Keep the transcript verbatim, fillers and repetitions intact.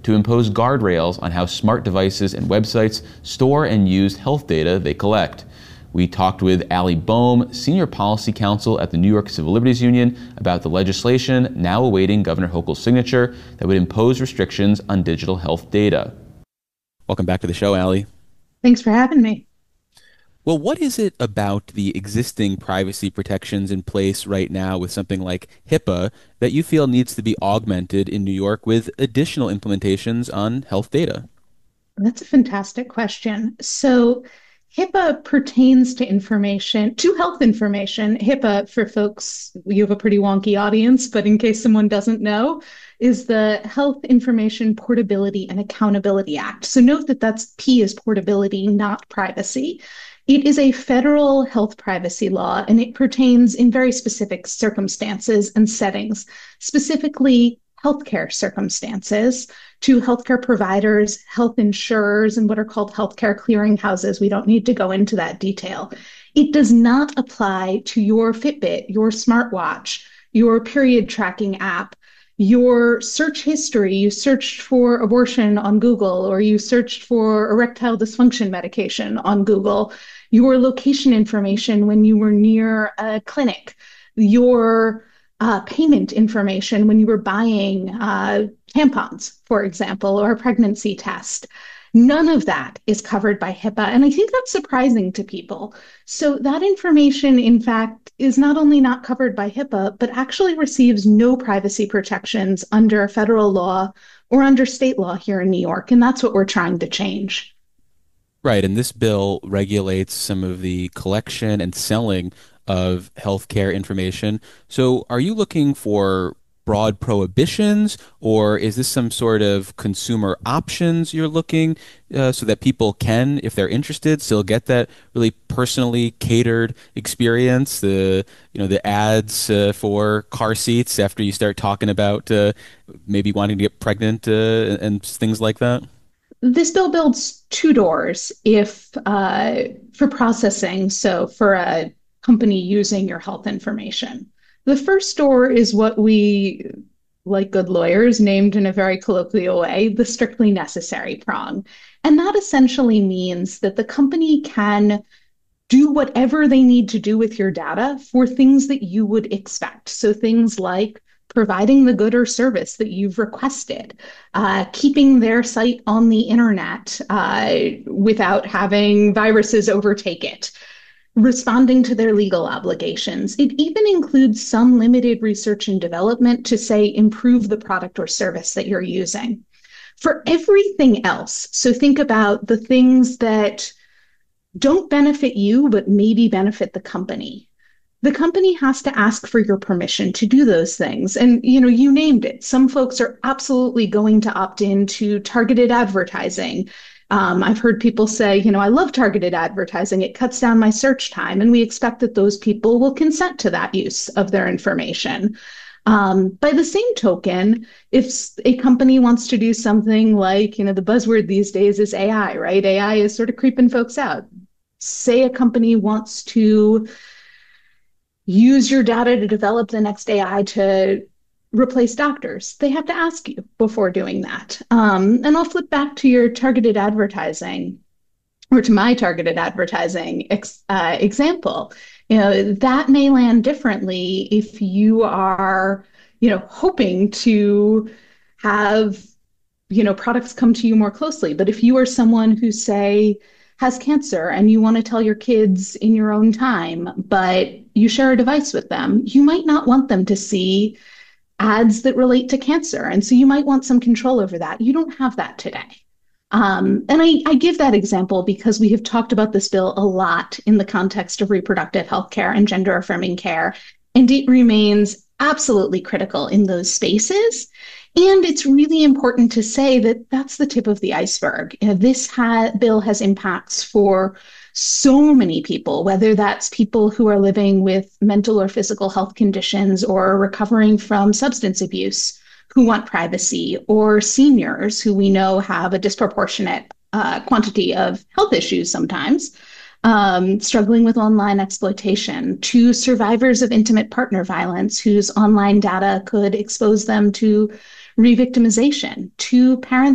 to impose guardrails on how smart devices and websites store and use health data they collect. We talked with Allie Boehm, Senior Policy Counsel at the New York Civil Liberties Union, about the legislation now awaiting Governor Hochul's signature that would impose restrictions on digital health data. Welcome back to the show, Allie. Thanks for having me. Well, what is it about the existing privacy protections in place right now with something like HIPAA that you feel needs to be augmented in New York with additional implementations on health data? That's a fantastic question. So, HIPAA pertains to information, to health information. HIPAA, for folks, you have a pretty wonky audience, but in case someone doesn't know, is the Health Information Portability and Accountability Act. So, note that that's P is portability, not privacy. It is a federal health privacy law, and it pertains in very specific circumstances and settings, specifically healthcare circumstances, to healthcare providers, health insurers, and what are called healthcare clearinghouses. We don't need to go into that detail. It does not apply to your Fitbit, your smartwatch, your period tracking app, your search history. You searched for abortion on Google, or you searched for erectile dysfunction medication on Google, your location information when you were near a clinic, your uh, payment information when you were buying uh, tampons, for example, or a pregnancy test. None of that is covered by HIPAA. And I think that's surprising to people. So that information, in fact, is not only not covered by HIPAA, but actually receives no privacy protections under federal law or under state law here in New York. And that's what we're trying to change. Right, and this bill regulates some of the collection and selling of healthcare information. So are you looking for broad prohibitions, or is this some sort of consumer options you're looking uh, so that people can, if they're interested, still get that really personally catered experience, the you know the ads uh, for car seats after you start talking about uh, maybe wanting to get pregnant uh, and things like that? This bill builds two doors if uh, for processing, so for a company using your health information. The first door is what we, like good lawyers, named in a very colloquial way, the strictly necessary prong. And that essentially means that the company can do whatever they need to do with your data for things that you would expect. So things like providing the good or service that you've requested, uh, keeping their site on the internet uh, without having viruses overtake it, responding to their legal obligations. It even includes some limited research and development to, say, improve the product or service that you're using. For everything else, so think about the things that don't benefit you, but maybe benefit the company. The company has to ask for your permission to do those things. And, you know, you named it. Some folks are absolutely going to opt into targeted advertising. Um, I've heard people say, you know, I love targeted advertising. It cuts down my search time. And we expect that those people will consent to that use of their information. Um, by the same token, if a company wants to do something like, you know, the buzzword these days is A I, right? A I is sort of creeping folks out. Say a company wants to use your data to develop the next A I to replace doctors. They have to ask you before doing that. Um, and I'll flip back to your targeted advertising, or to my targeted advertising ex, uh, example. You know, that may land differently if you are, you know, hoping to have, you know, products come to you more closely. But if you are someone who, say, has cancer and you want to tell your kids in your own time, but you share a device with them, you might not want them to see ads that relate to cancer. And so you might want some control over that. You don't have that today. Um, and I, I give that example because we have talked about this bill a lot in the context of reproductive health care and gender affirming care. And it remains absolutely critical in those spaces. And it's really important to say that that's the tip of the iceberg. You know, this ha- bill has impacts for so many people, whether that's people who are living with mental or physical health conditions or recovering from substance abuse who want privacy, or seniors who we know have a disproportionate uh, quantity of health issues sometimes, um, struggling with online exploitation, to survivors of intimate partner violence whose online data could expose them to re-victimization, to parents